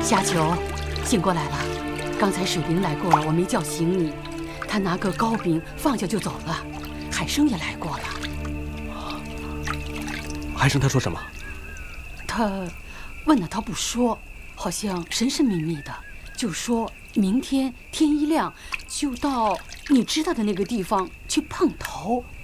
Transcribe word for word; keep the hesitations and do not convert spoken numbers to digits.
夏球，醒过来了。刚才水灵来过了，我没叫醒你。他拿个糕饼放下就走了。海生也来过了。 海生他说什么？ 他问了，他不说，好像神神秘秘的，就说明天天一亮就到你知道的那个地方去碰头。